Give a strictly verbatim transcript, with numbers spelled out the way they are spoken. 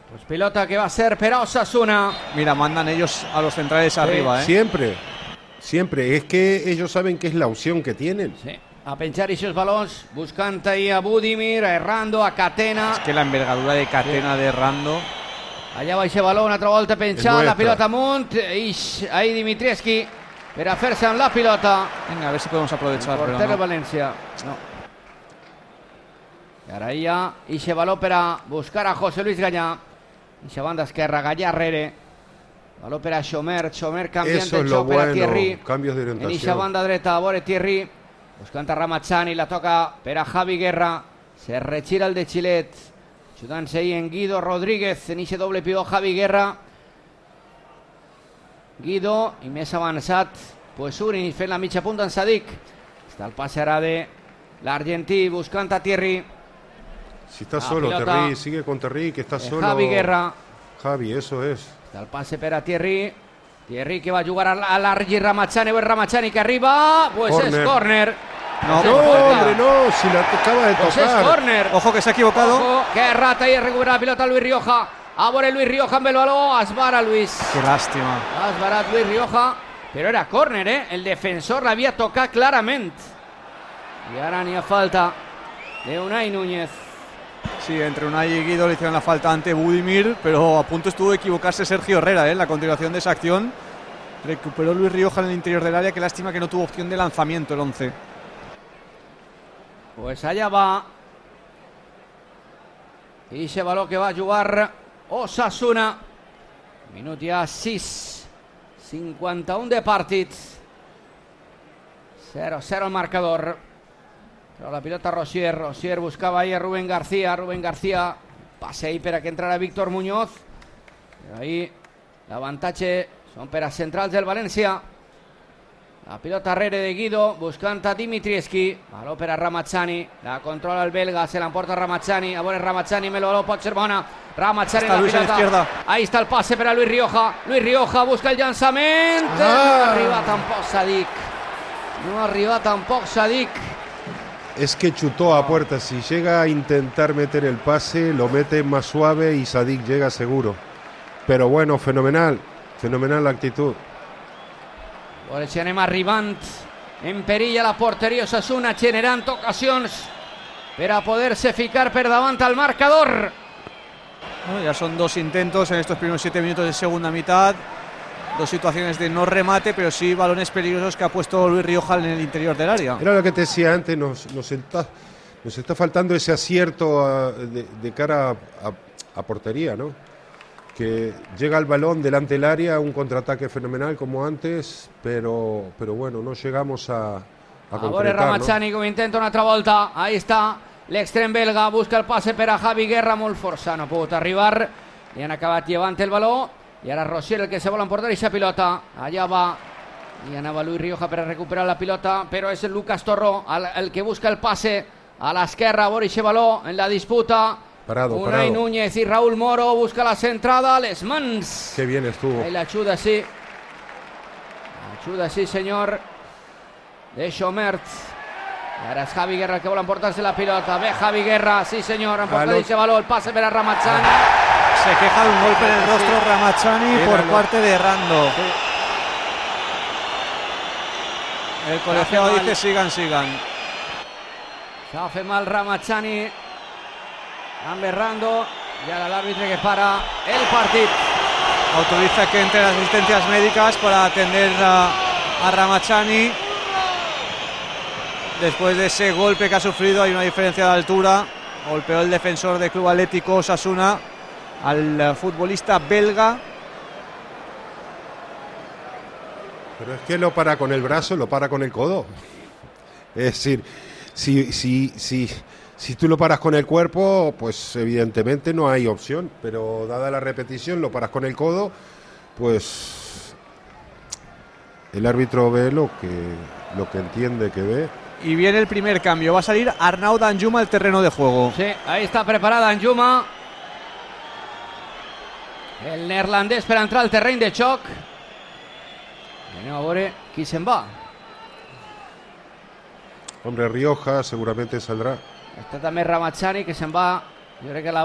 Pues pilota que va a ser per a Osasuna. Mira, mandan ellos a los centrales sí. arriba, ¿eh? Siempre, siempre. Es que ellos saben que es la opción que tienen. Sí. A penjar esos balons, buscant ahí a Budimir, a Errando, a Catena. Es que la envergadura de Catena sí. de Errando. Allà va ese baló, una altra volta penjat, la pilota amunt, ix ahí Dimitrievski per a fer-se amb la pilota. Venga, a ver si podemos aprovechar. El porter no. de València. No. I ara ja, ixe baló per a buscar a José Luis Gallà. Ixa banda esquerra, Gallà rere. Baló per a Xomer, Xomer canviant de xoc per a Thierry. Cambios de orientació. En ixa banda dreta, a veure Thierry. Buscant a Ramazzani, la toca per a Javi Guerra. Se retira el de Xilet. Ajudant-se ahí en Guido Rodríguez. En ixe doble pivot Javi Guerra. Guido, i més avançat pues Uri fent la mitja punta en Sadik. Està el passe ara de l'argentí buscant a Thierry. Si está solo Thierry, sigue con Thierry que está solo. Javi Guerra. Javi, eso es. Està el passe per a Thierry. Thierry que va a jugar a l'Argi Ramazzani, o el Ramazzani que arriba, pues corner. Es córner. No, no, hombre, no, si la acaba de pues tocar. Es córner. Ojo que se ha equivocado. Ojo, que rata y recupera la pilota Luis Rioja. Ahora Luis Rioja amb el baló, esbara Luis. Qué lástima. Ha esbarat Luis Rioja, pero era córner, ¿eh? El defensor l'havia tocat clarament. Y ahora ni a falta de Unai Núñez. Sí, entre Unai y Guido le hicieron la falta ante Budimir, pero a punto estuvo de equivocarse Sergio Herrera, ¿eh? En la continuación de esa acción. Recuperó Luis Rioja en el interior del área, qué lástima que no tuvo opción de lanzamiento el once. Pues allá va. I ese baló que va a jugar Osasuna. Minut ja sis. cinquanta-un de partit. cero cero el marcador. Però la pilota Rosier. Rosier buscava ahí a Rubén García. Rubén García passe ahí per a que entrara Víctor Muñoz. Però ahí l'avantatge són per a centrals del València. La pilota rere de Guido, buscant a Dimitrievski. Baló per a Ramazzani. La controla el belga, se l'emporta Ramazzani. A veure Ramazzani, el baló pot ser bona. Ramazzani en la pilota. Ahí está el passe per a Luis Rioja. Luis Rioja busca el llançament. Ah. No arriba tampoc Sadik. No arriba tampoc Sadik. Es que chutó a puerta. Si llega a intentar meter el pase, lo mete más suave y Sadik llega seguro. Pero bueno, fenomenal. Fenomenal la actitud. Veure si anem arribant en perill a la porteria Osasuna, generant ocasions per a poder-se ficar per davant al marcador. Bueno, ya son dos intentos en estos primeros siete minutos de segunda mitad. Dos situaciones de no remate, pero sí balones peligrosos que ha puesto Luis Rioja en el interior del área. Era lo que te decía antes, nos, nos, está, nos está faltando ese acierto a, de, de cara a, a, a portería, ¿no? Que llega el balón delante del área, un contraataque fenomenal como antes, pero, pero bueno, no llegamos a, a concretar, Ramazzani, ¿no? Com intenta una altra volta, ahí està l'extrem belga, busca el passe per a Javi Guerra, molt forçat, no ha pogut arribar, i han acabat llevant el baló, i ara Rosier el que se vol emportar aquesta pilota, allà va, i anava Luis Rioja per a recuperar la pilota, però és el Lucas Torró el, el que busca el passe a l'esquerra, a veure aquest baló en la disputa. Parado, Unai parado. Núñez y Raúl Moro busca la centrada, les mans. Qué bien estuvo. Ahí la ayuda, sí. La ayuda, sí, señor. De Xomert. Y ahora es Javi Guerra el que vuelve a emportarse la pilota. Ve Javi Guerra, sí, señor. Emporta ese balón, el pase para Ramazzani. Se queja de un golpe en el rostro Ramazzani por parte de Rando. Sí. El colegiado dice sigan, sigan. Se hace mal Ramazzani. Amb Rando, y ahora el árbitro que para el partido. Autoriza que entre las asistencias médicas para atender a, a Ramazzani. Después de ese golpe que ha sufrido hay una diferencia de altura. Golpeó el defensor del Club Atlético Osasuna al futbolista belga. Pero es que lo para con el brazo, lo para con el codo. Es decir, si... si, si Si tú lo paras con el cuerpo, pues evidentemente no hay opción, pero dada la repetición, lo paras con el codo, pues el árbitro ve lo que, lo que entiende que ve. Y viene el primer cambio, va a salir Arnaud Danjuma al terreno de juego. Sí, ahí está preparada Danjuma. El neerlandès per entrar al terreny de xoc. Anem a veure qui se'n va. Hombre, Rioja seguramente saldrá. Està també Ramazzani, que se'n va. Jo crec que la